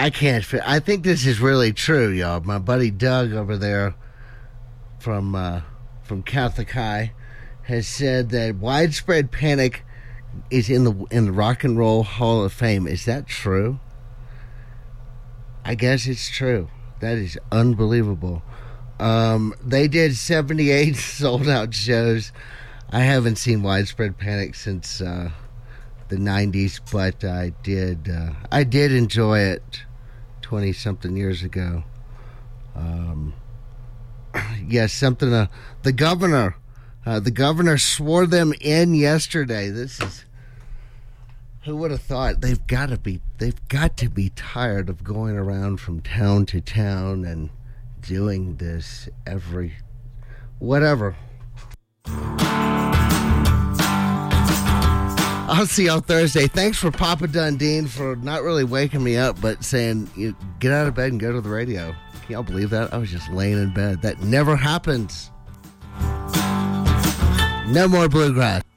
I can't. I think this is really true, y'all. My buddy Doug over there from Catholic High has said that widespread panic is in the Rock and Roll Hall of Fame. Is that true? I guess it's true. That is unbelievable. They did 78 sold out shows. I haven't seen Widespread Panic since the 90s, but I did enjoy it 20 something years ago. Yes, something. The governor swore them in yesterday. This is. Who would have thought? They've got to be tired of going around from town to town and doing this whatever. I'll see y'all Thursday. Thanks for Papa Dundee for not really waking me up, but saying, get out of bed and go to the radio. Can y'all believe that? I was just laying in bed. That never happens. No more bluegrass.